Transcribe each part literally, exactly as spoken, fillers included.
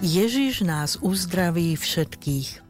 Ježiš nás uzdraví všetkých.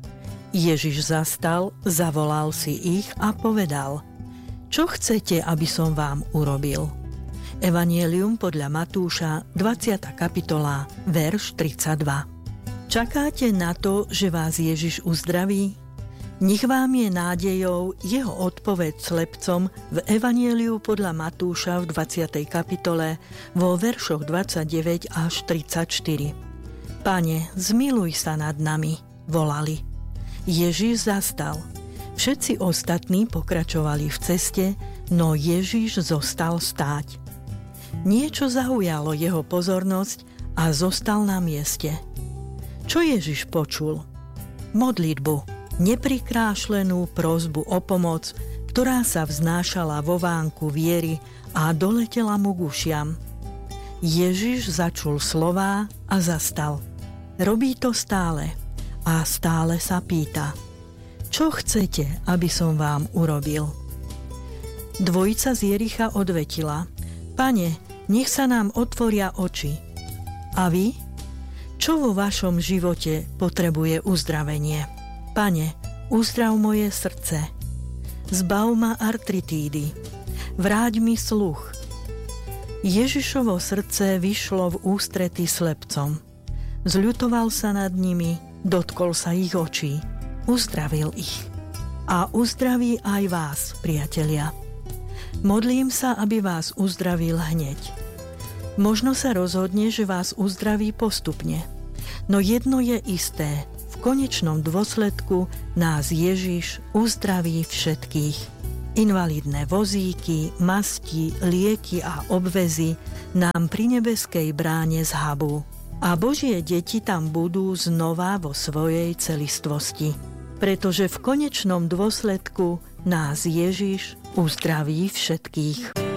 Ježiš zastal, zavolal si ich a povedal: Čo chcete, aby som vám urobil? Evanjelium podľa Matúša, dvadsiata kapitola, verš tridsaťdva. Čakáte na to, že vás Ježiš uzdraví? Nech vám je nádejou jeho odpoveď slepcom v Evanjeliu podľa Matúša v dvadsiatej kapitole vo veršoch dvadsaťdeväť až tridsaťštyri. Pane, zmiluj sa nad nami, volali. Ježiš zastal. Všetci ostatní pokračovali v ceste, no Ježiš zostal stáť. Niečo zaujalo jeho pozornosť a zostal na mieste. Čo Ježiš počul? Modlitbu, neprikrášlenú prosbu o pomoc, ktorá sa vznášala vo vánku viery a doletela mu k ušiam. Ježiš začul slová a zastal. Robí to stále a stále sa pýta: Čo chcete, aby som vám urobil? Dvojica z Jericha odvetila: Pane, nech sa nám otvoria oči. A vy? Čo vo vašom živote potrebuje uzdravenie? Pane, uzdrav moje srdce. Zbav ma artritídy. Vráť mi sluch. Ježišovo srdce vyšlo v ústrety slepcom. Zľutoval sa nad nimi, dotkol sa ich očí, uzdravil ich. A uzdraví aj vás, priatelia. Modlím sa, aby vás uzdravil hneď. Možno sa rozhodne, že vás uzdraví postupne. No jedno je isté, v konečnom dôsledku nás Ježiš uzdraví všetkých. Invalidné vozíky, masti, lieky a obväzy nám pri nebeskej bráne zhabú. A Božie deti tam budú znova vo svojej celistvosti. Pretože v konečnom dôsledku nás Ježiš uzdraví všetkých.